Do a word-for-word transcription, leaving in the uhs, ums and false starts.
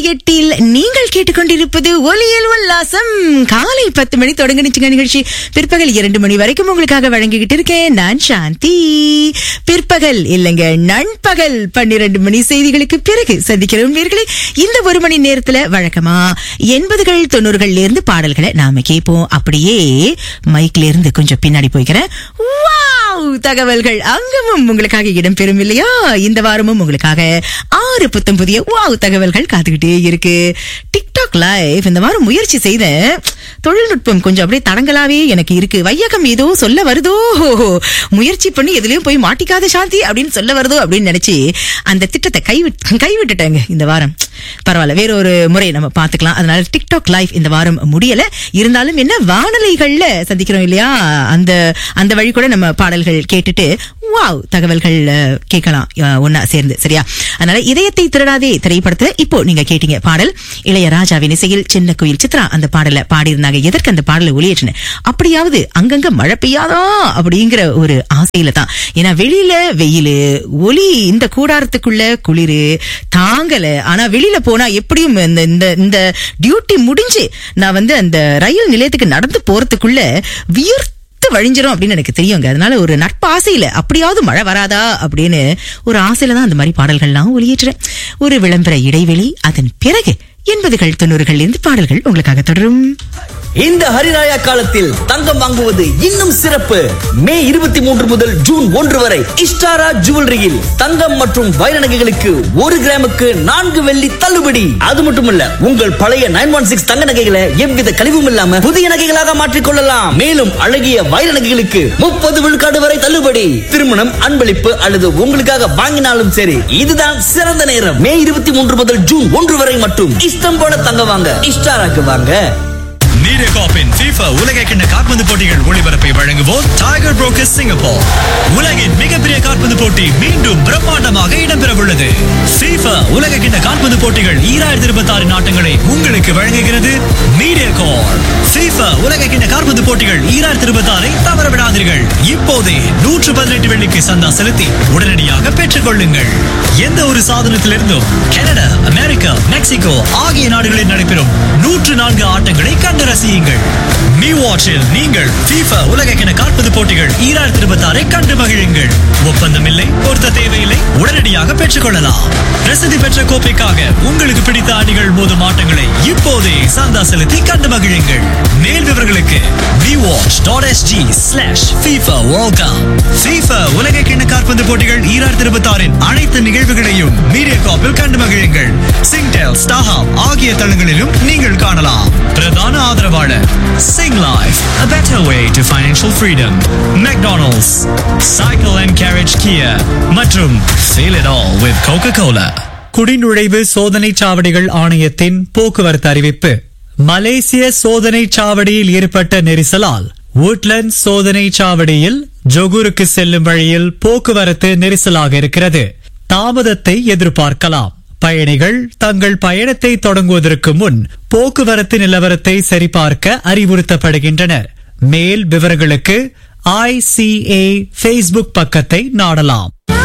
எட்டில் நீங்கள் கேட்டுக்கொண்டிருப்பது ஒலியல் உல்லாசம். காலை பத்து மணி தொடங்குனுச்சுங்க நிகழ்ச்சி. பிற்பகல் இரண்டு மணி வரைக்கும் உங்களுக்காக வழங்கிக்கிட்டு இருக்கேன் நான் சாந்தி. பிற்பகல் இல்லைங்க, நண்பகல் பன்னிரண்டு மணி செய்திகளுக்கு பிறகு சந்திக்கிறோம் நேயர்களே. இந்த ஒரு மணி நேரத்துல வழக்கமா எண்பதுகள் தொண்ணூறுகள்ல இருந்து பாடல்களை நாம கேட்போம். அப்படியே மைக்ல இருந்து கொஞ்சம் பின்னாடி போய்க்கிறேன். தகவல்கள் அங்கமும் உங்களுக்காக இடம்பெறும் இல்லையா? இந்த வாரமும் உங்களுக்காக ஆறு புத்தம் புதிய வாவ் தகவல்கள் காத்துக்கிட்டே இருக்கு. டிக்டாக் லைவ் இந்த வாரம் முயற்சி செய்த தொழில்நுட்பம் கொஞ்சம் அப்படியே தடங்களாவே எனக்கு இருக்கு. வையகம் ஏதோ சொல்ல வருதோ, முயற்சி பண்ணி எதுலயும் போய் மாட்டிக்காத சாந்தி அப்படின்னு சொல்ல வருதோ அப்படின்னு நினைச்சு அந்த திட்டத்தை கைவிட்டு கைவிட்டுட்டாங்க இந்த வாரம். பரவாயில்ல, வேற ஒரு முறை நம்ம பாத்துக்கலாம். அதனால டிக்டாக் லைவ் இந்த வாரம் முடியல. இருந்தாலும் என்ன, வானொலிகள்ல சந்திக்கிறோம் இல்லையா? அந்த அந்த வழி கூட நம்ம பாடல்கள் கேட்டுட்டு வாவ் தகவல்கள் கேட்கலாம் ஒன்னா சேர்ந்து, சரியா? அதனால இதயத்தை திருடாதே திரைப்படத்துல இப்போ நீங்க கேட்டீங்க பாடல் இளையராஜாவின் இசையில் சின்ன குயில் சித்ரா அந்த பாடல பாடியிருந்தாங்க. எதற்கு அந்த பாடலை ஒளியேற்றின, அப்படியாவது அங்கங்க மழை பெய்யாதா அப்படிங்கிற ஒரு ஆசையில தான். ஏன்னா வெளியில வெயிலு, ஒலி இந்த கூடாரத்துக்குள்ள குளிரு தாங்கல. ஆனா வெளியில போனா எப்படியும் இந்த இந்த டியூட்டி முடிஞ்சு நான் வந்து அந்த ரயில் நிலையத்துக்கு நடந்து போறதுக்குள்ள வியர்த்து வழிஞ்சிரும் அப்படின்னு எனக்கு தெரியுங்க. அதனால ஒரு நட்பு ஆசையில அப்படியாவது மழை வராதா அப்படின்னு ஒரு ஆசையில தான் அந்த மாதிரி பாடல்கள்லாம் ஒளியேற்றுறேன். ஒரு விளம்பர இடைவெளி, அதன் பிறகு எண்பதுகள் தொண்ணூறுகள் இருந்து பாடல்கள் உங்களுக்காக தொடரும். இந்த ஹரிராயா காலத்தில் தங்கம் வாங்குவது இன்னும் சிறப்பு. மே இருபத்தி மூன்று முதல் ஜூன் ஒன்று வரை இஸ்டாரா ஜுவல்லரியில் தங்கம் மற்றும் வைர நகைகளுக்கு ஒரு கிராமுக்கு நான்கு வெள்ளி தள்ளுபடி. அது மட்டுமல்ல, உங்கள் பழைய நைன் ஒன் சிக்ஸ் தங்க நகைகளை எவ்வித கழிவும் இல்லாம புதிய நகைகளாக மாற்றிக் கொள்ளலாம். மேலும் அழகிய வைர நகைகளுக்கு முப்பது விழுக்காடு வரை தள்ளுபடி. திருமணம், அன்பளிப்பு அல்லது உங்களுக்காக வாங்கினாலும் சரி, இதுதான் சிறந்த நேரம். மே இருபத்தி மூன்று முதல் ஜூன் ஒன்று வரை மட்டும் இஷ்டம் போல தங்க வாங்க இஸ்டாராக்கு வாங்க. மீடியாகாப்பின் FIFA உலகக்கிண்ண கால்பந்து போட்டிகள் ஒளிபரப்பை வழங்குவோர் டைகர் புரோக்கர்ஸ் சிங்கப்பூர். உலகின் மிகப்பெரிய கால்பந்து போட்டி மீண்டும் பிரம்மாண்டமாக இடம்பெறவுள்ளது. FIFA உலகக்கிண்ண கால்பந்து போட்டிகள் ஈராயிரத்தி இருபத்தி ஆறு நாட்டங்களை உங்களுக்கு வழங்குகிறது மீடியாகார்ப். FIFA உலகக்கிண்ண கால்பந்து போட்டிகள் ஈராயிரத்தி இருபத்தி ஆறை தவறவிடாதீர்கள். இப்போதே நூற்று பதினெட்டு வெள்ளிக்கு சந்தா செலுத்தி உடனடியாக பெற்றுக் கொள்ளுங்கள். எந்த ஒரு சாதனத்திலிருந்தும் கனடா, அமெரிக்கா, மெக்சிகோ ஆகிய நாடுகளில் நடைபெறும் நூற்று நான்கு ஆட்டங்களை கண்டு ரசியுங்கள். மீ வாட்சில் நீங்கள் FIFA உலகக்கிண்ண கால்பந்து போட்டிகள் ஈராயிரத்தி இருபத்தி ஆறை கண்டு மகிழுங்கள். ஒப்பந்தம் இல்லை, பொருத்த தேவையில்லை, உடனடியாக பெற்றுக் கொள்ளலாம். பிரசித்தி பெற்ற கோப்பைக்காக உங்களுக்கு பிடித்த அணிகள் மோதும் ஆட்டங்களை இப்போதே சந்தா செலுத்தி கண்டு மகிழுங்கள். மேல் விவரங்களுக்கு me watch dot S G slash FIFA World Cup. FIFA உலகக்கிண்ண கால்பந்து போட்டிகள் ஈராயிரத்தி இருபத்தி ஆறின் அனைத்து நிகழ்வுகளையும் மீடியாகாப்பில் கண்டு மகிழுங்கள். சிங்டெல், ஸ்டார்ஹப் ஆகிய தளங்களிலும் நீங்கள் காணலாம். பிரதான ஆதரவாளர் Sing Life, a better way to financial freedom. McDonald's, Cycle and Carriage Kia மற்றும் Feel it all with Coca-Cola. குடிநுழைவு சோதனை சாவடிகள் ஆணையத்தின் போக்குவரத்து அறிவிப்பு. மலேசிய சோதனை சாவடியில் ஏற்பட்ட நெரிசலால் woodlands சோதனை சாவடியில் ஜொகூருக்கு செல்லும் வழியில் போக்குவரத்து நெரிசலாக இருக்கிறது. தாமதத்தை எதிர்பார்க்கலாம். பயணிகள் தங்கள் பயணத்தை தொடங்குவதற்கு முன் போக்குவரத்து நிலவரத்தை சரிபார்க்க அறிவுறுத்தப்படுகின்றனர். மேல் விவரங்களுக்கு ஐ சி ஏ Facebook பக்கத்தை நாடலாம்.